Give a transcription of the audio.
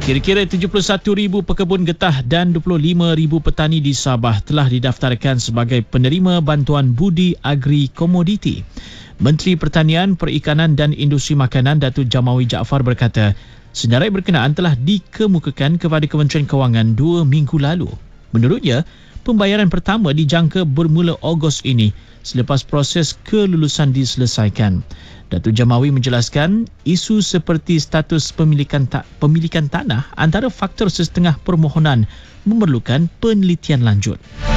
Kira-kira 71,000 pekebun getah dan 25,000 petani di Sabah telah didaftarkan sebagai penerima bantuan budi agri komoditi. Menteri Pertanian, Perikanan dan Industri Makanan Datuk Jamawi Jaafar berkata, senarai berkenaan telah dikemukakan kepada Kementerian Kewangan 2 minggu lalu. Menurutnya, pembayaran pertama dijangka bermula Ogos ini selepas proses kelulusan diselesaikan. Datuk Jamawi menjelaskan, isu seperti status pemilikan tanah antara faktor setengah permohonan memerlukan penelitian lanjut.